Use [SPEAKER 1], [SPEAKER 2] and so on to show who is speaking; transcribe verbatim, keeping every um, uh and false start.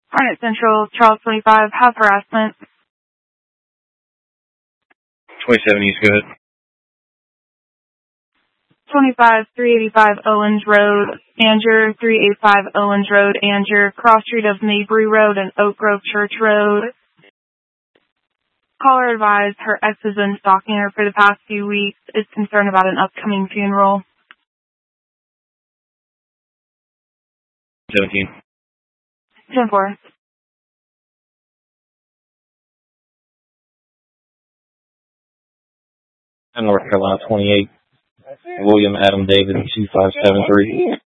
[SPEAKER 1] Harnett Central, Charles twenty-five, have harassment.
[SPEAKER 2] twenty-seven East, go ahead.
[SPEAKER 1] twenty-five, three eighty-five Owens Road, Anger, three eighty-five Owens Road, Anger, cross street of Mabry Road and Oak Grove Church Road. Caller advised her ex has been stalking her for the past few weeks, is concerned about an upcoming funeral.
[SPEAKER 2] seventeen.
[SPEAKER 1] ten four.
[SPEAKER 2] North Carolina twenty-eight. William Adam David two five seven three.